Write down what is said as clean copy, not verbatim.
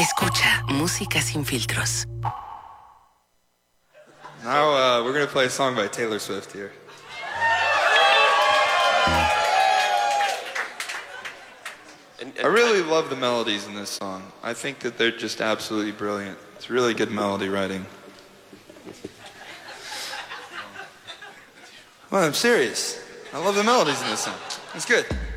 Escucha Música Sin Filtros. Now we're going to play a song by Taylor Swift here. I really love the melodies in this song. I think that they're just absolutely brilliant. It's really good melody writing. Well, I'm serious. I love the melodies in this song. It's good.